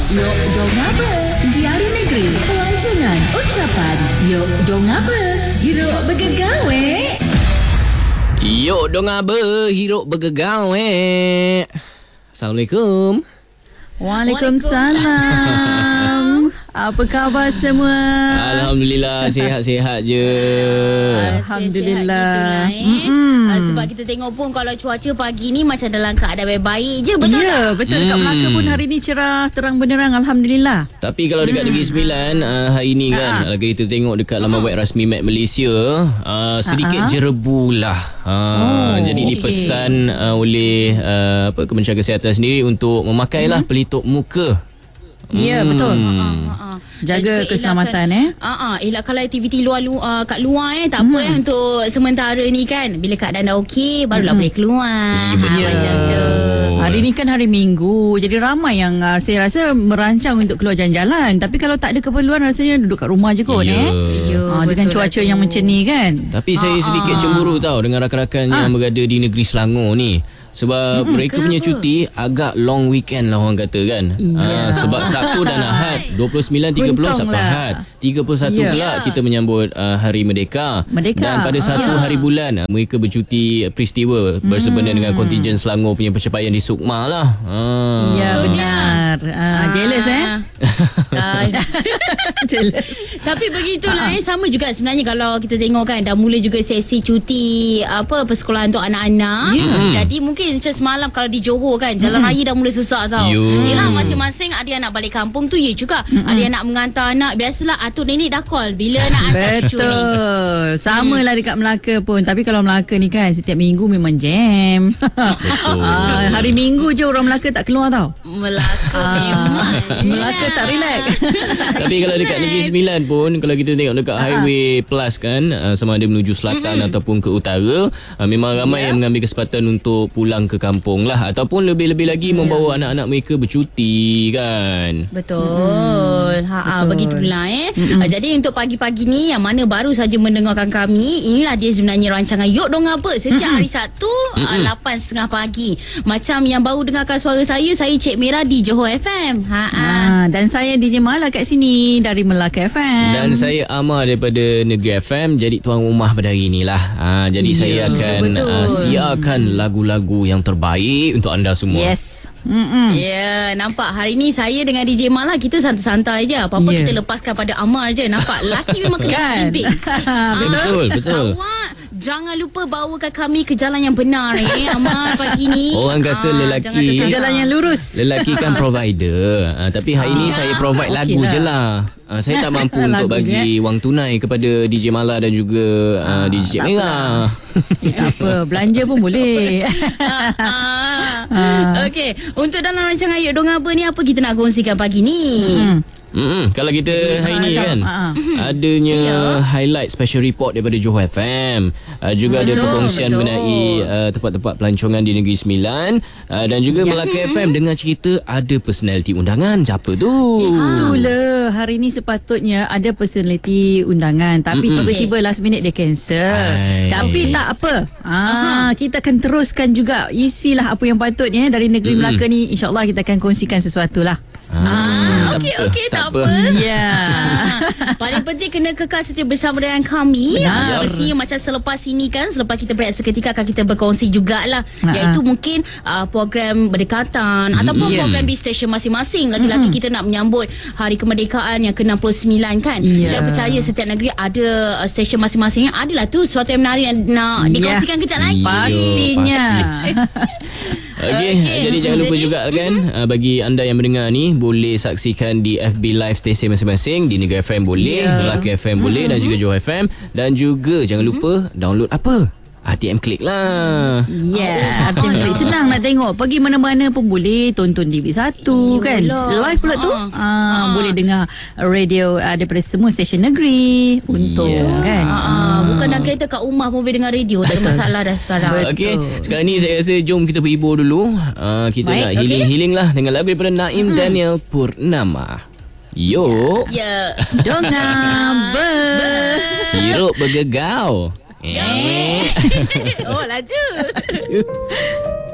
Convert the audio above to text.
Yok dong apa? Diari negeri, pelancongan, ucapan. Yok dong apa? Hiruk bergegawe. Yok dong apa? Hiruk bergegawe. Assalamualaikum. Waalaikumsalam. Apa khabar semua? Alhamdulillah, sihat-sihat je. Alhamdulillah. Sebab kita tengok pun kalau cuaca pagi ni macam dalam keadaan baik-baik je, betul tak? Ya, betul. Dekat Melaka pun hari ni cerah, terang benderang. Alhamdulillah. Tapi kalau dekat Negeri Sembilan hari ni kan, kalau kita tengok dekat laman web rasmi Met Malaysia, sedikit jerebu lah. Jadi dipesan oleh Kementerian Kesihatan sendiri untuk memakailah pelitup muka. Ya, betul. Jaga keselamatan elakkanlah aktiviti kat luar tak apa untuk sementara ni kan. Bila keadaan dah okey barulah boleh keluar. Macam tu. Hari ni kan hari Minggu, jadi ramai yang saya rasa merancang untuk keluar jalan-jalan. Tapi kalau tak ada keperluan rasanya duduk kat rumah je kot. Dengan cuaca yang macam ni kan. Tapi saya sedikit cemburu tau dengan rakan-rakan yang berada di negeri Selangor ni. Sebab mereka punya cuti agak long weekend lah orang kata kan. Sebab Sabtu dan Ahad 29, 30 Sabtu Ahad, 31 pula kita menyambut Hari Merdeka. Dan pada satu hari bulan mereka bercuti peristiwa bersempena dengan kontingen Selangor punya pencapaian di Sukma lah. Ya, benar. Jealous Jealous. Tapi begitulah sama juga sebenarnya kalau kita tengok kan dah mula juga sesi cuti persekolahan untuk anak-anak. Jadi mungkin macam semalam kalau di Johor kan jalan raya dah mula sesak tau. Yelah masing-masing ada yang nak balik kampung tu juga. Ada yang nak mengantar anak. Biasalah atuk nenek dah call bila nak hantar cucu ni. Betul. Sama lah dekat Melaka pun. Tapi kalau Melaka ni kan setiap minggu memang jam. Betul. Hari Minggu je orang Melaka tak keluar tau. Melaka memang Melaka tak relax. Tapi kalau dekat Negeri Sembilan pun, kalau kita tengok dekat Highway Plus kan, sama ada menuju selatan ataupun ke utara, memang ramai yang mengambil kesempatan untuk pulang ke kampung lah, ataupun lebih-lebih lagi membawa anak-anak mereka bercuti kan. Betul. Begitulah Jadi untuk pagi-pagi ni yang mana baru saja mendengarkan kami, inilah dia sebenarnya rancangan Yok Dong Apa setiap hari Sabtu 8.30 pagi. Macam yang baru dengarkan suara saya Cik Mira di Johor FM. Dan saya DJ Mala kat sini dari Melaka FM. Dan saya Amar daripada Negeri FM. Jadi tuan rumah pada hari inilah. Jadi saya akan siarkan lagu-lagu yang terbaik untuk anda semua. Yes. Nampak hari ni saya dengan DJ Mala kita santai-santai je. Apa-apa kita lepaskan pada Amar je. Nampak lelaki memang kena bimbing. Betul. Awak jangan lupa bawakan kami ke jalan yang benar Amar pagi ni. Orang kata lelaki jalan yang lurus. Lelaki kan provider. Tapi hari ni saya provide lagu je lah. Saya tak mampu untuk bagi wang tunai kepada DJ Mala dan juga DJ Cik Mira. Tak apa, belanja pun boleh. Okey, untuk dalam rancangan Yok Dong Apa ni, apa kita nak kongsikan pagi ni? Kalau kita hari ni kan adanya highlight special report daripada Johor FM, juga ada perkongsian mengenai tempat-tempat pelancongan di Negeri Sembilan, dan juga Melaka FM dengan cerita ada personality undangan. Siapa tu? Itulah, hari ni sepatutnya ada personality undangan, tapi tiba-tiba last minute dia cancel. Tapi tak apa, kita akan teruskan juga isilah apa yang patutnya dari negeri Melaka ni. InsyaAllah kita akan kongsikan sesuatu lah. Okey, tak apa. Paling penting kena kekal setia bersama dengan kami. Mestinya macam selepas ini kan, selepas kita berehat seketika akan kita berkongsi jugalah, iaitu mungkin program berdekatan ataupun program di stesen masing-masing. Lagi-lagi kita nak menyambut Hari Kemerdekaan yang ke-69 kan. Saya percaya setiap negeri ada stesen masing-masing yang adalah tu sesuatu yang menarik yang nak dikongsikan kejap lagi. Pastinya. Okey, jadi jangan lupa juga kan, bagi anda yang mendengar ni boleh saksikan di FB Live stesen masing-masing. Di Negeri FM boleh, Melaka FM boleh, dan juga Johor FM. Dan juga jangan lupa download apa? RTM Klik lah. RTM Klik senang nak tengok. Pergi mana-mana pun boleh. Tonton TV1 kan. Live pula tu boleh dengar radio daripada semua stesen negeri. Untung kan. Bukan nak kereta kat rumah pun boleh dengar radio. Tak ada masalah dah sekarang. Okey, sekarang ni saya rasa jom kita berhibur dulu. Kita nak healing lah dengan lagu daripada Naim Daniel Purnama. Yo Dong Apa Hiruk bergegau. Oh, laju.